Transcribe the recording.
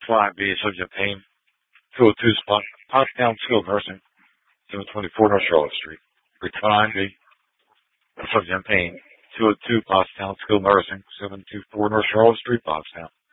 5B, subject Payne, 202 Pottstown Skilled Nursing, 724 North Charlotte Street. 5B, subject Payne, 202 Pottstown Skilled Nursing, 724 North Charlotte Street, Pottstown.